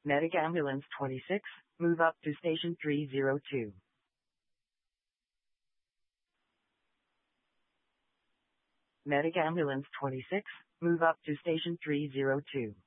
Medic Ambulance 26, move up to Station 302. Medic Ambulance 26, move up to Station 302.